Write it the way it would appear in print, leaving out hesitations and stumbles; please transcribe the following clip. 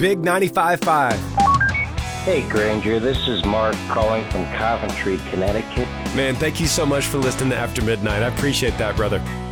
Big 95.5. Hey, Granger, this is Mark calling from Coventry, Connecticut. Man, thank you so much for listening to After Midnight. I appreciate that, brother.